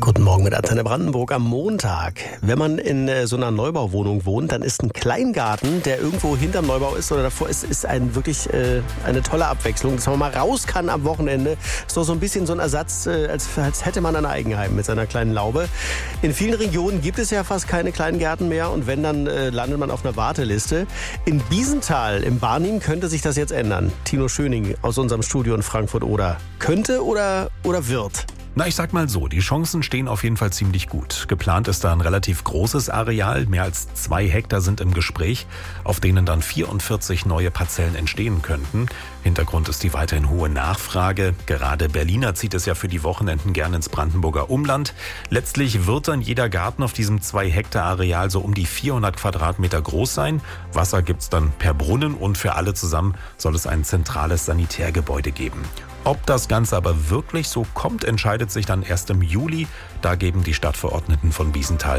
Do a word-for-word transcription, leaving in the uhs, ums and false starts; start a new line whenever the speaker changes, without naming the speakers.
Guten Morgen mit Antenne Brandenburg am Montag. Wenn man in äh, so einer Neubauwohnung wohnt, dann ist ein Kleingarten, der irgendwo hinterm Neubau ist oder davor ist, ist ein wirklich äh, eine tolle Abwechslung, dass man mal raus kann am Wochenende. Ist doch so ein bisschen so ein Ersatz, äh, als, als hätte man ein Eigenheim mit seiner kleinen Laube. In vielen Regionen gibt es ja fast keine Kleingärten mehr und wenn, dann äh, landet man auf einer Warteliste. In Biesenthal im Barnim könnte sich das jetzt ändern. Tino Schöning aus unserem Studio in Frankfurt-Oder. Könnte oder, oder wird?
Na, ich sag mal so, die Chancen stehen auf jeden Fall ziemlich gut. Geplant ist da ein relativ großes Areal, mehr als zwei Hektar sind im Gespräch, auf denen dann vierundvierzig neue Parzellen entstehen könnten. Hintergrund ist die weiterhin hohe Nachfrage. Gerade Berliner zieht es ja für die Wochenenden gerne ins Brandenburger Umland. Letztlich wird dann jeder Garten auf diesem zwei Hektar Areal so um die vierhundert Quadratmeter groß sein. Wasser gibt's dann per Brunnen und für alle zusammen soll es ein zentrales Sanitärgebäude geben. Ob das Ganze aber wirklich so kommt, entscheidet sich dann erst im Juli. Da geben die Stadtverordneten von Biesenthal